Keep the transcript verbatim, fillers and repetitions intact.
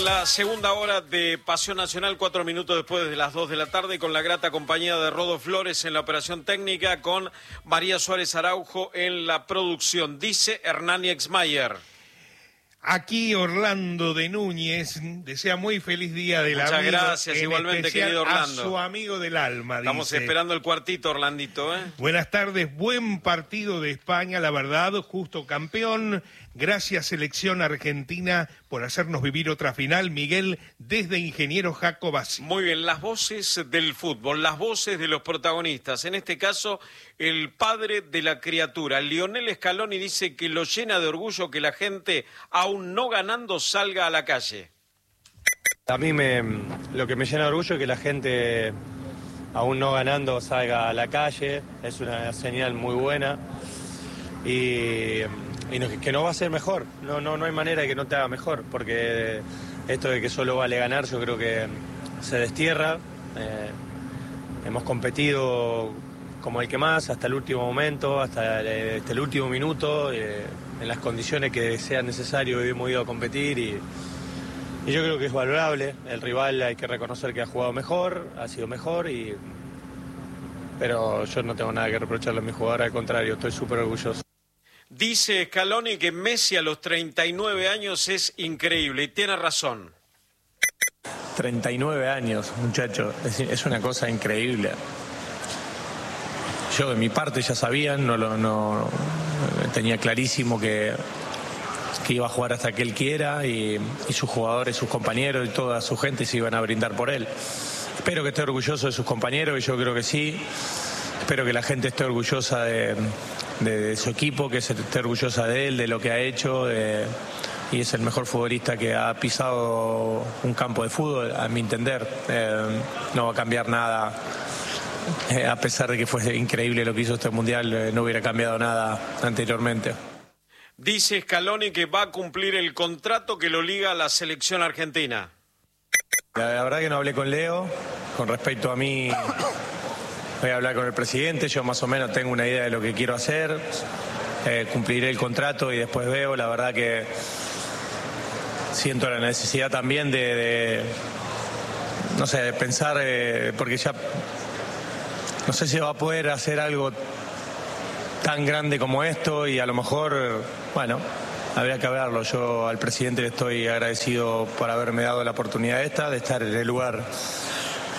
La segunda hora de Pasión Nacional, cuatro minutos después de las dos de la tarde, con la grata compañía de Rodo Flores en la operación técnica, con María Suárez Araujo en la producción. Dice Hernán Exmayer. Aquí Orlando de Núñez desea muy feliz día del amigo. Muchas gracias, igualmente, querido Orlando. A su amigo del alma, Estamos dice. esperando el cuartito, Orlandito, ¿eh? Buenas tardes, buen partido de España, la verdad, justo campeón. Gracias, selección argentina, por hacernos vivir otra final. Miguel, desde Ingeniero Jacobasi. Muy bien, las voces del fútbol, las voces de los protagonistas. En este caso, el padre de la criatura, Lionel Scaloni, dice que lo llena de orgullo que la gente, aún no ganando, salga a la calle. A mí me, lo que me llena de orgullo es que la gente, aún no ganando, salga a la calle. Es una señal muy buena. Y... Y no, que no va a ser mejor, no, no, no hay manera de que no te haga mejor, porque esto de que solo vale ganar yo creo que se destierra. Eh, hemos competido como el que más hasta el último momento, hasta el, hasta el último minuto, eh, en las condiciones que sean necesarias hemos ido a competir y, y yo creo que es valorable. El rival hay que reconocer que ha jugado mejor, ha sido mejor, y, pero yo no tengo nada que reprocharle a mi jugador, al contrario, estoy súper orgulloso. Dice Scaloni que Messi a los treinta y nueve años es increíble, y tiene razón. treinta y nueve años, muchacho, es, es una cosa increíble. Yo de mi parte ya sabían, no, no, no tenía clarísimo que, que iba a jugar hasta que él quiera, y, y sus jugadores, sus compañeros y toda su gente se iban a brindar por él. Espero que esté orgulloso de sus compañeros, y yo creo que sí. Espero que la gente esté orgullosa de... De, de su equipo, que se esté orgullosa de él, de lo que ha hecho, de, y es el mejor futbolista que ha pisado un campo de fútbol, a mi entender. Eh, no va a cambiar nada, eh, a pesar de que fue increíble lo que hizo este Mundial, eh, no hubiera cambiado nada anteriormente. Dice Scaloni que va a cumplir el contrato que lo liga a la selección argentina. La, la verdad que no hablé con Leo, con respecto a mí... Voy a hablar con el presidente, yo más o menos tengo una idea de lo que quiero hacer, eh, cumpliré el contrato y después veo. La verdad que siento la necesidad también de, de no sé, de pensar, eh, porque ya no sé si va a poder hacer algo tan grande como esto, y a lo mejor, bueno, habría que hablarlo. Yo al presidente le estoy agradecido por haberme dado la oportunidad esta, de estar en el lugar